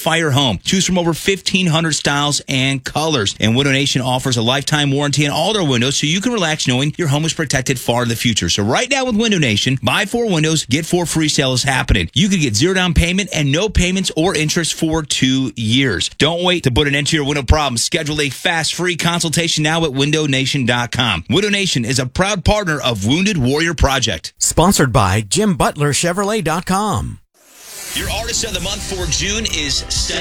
Fire home. Choose from over 1,500 styles and colors. And Window Nation offers a lifetime warranty on all their windows, so you can relax knowing your home is protected far in the future. So right now with Window Nation, buy 4 windows, get 4 free sale is happening. You can get 0 down payment and no payments or interest for 2 years. Don't wait to put an end to your window problem. Schedule a fast, free consultation now at windownation.com. Window Nation is a proud partner of Wounded Warrior Project. Sponsored by JimButlerChevrolet.com. Your artist of the month for June is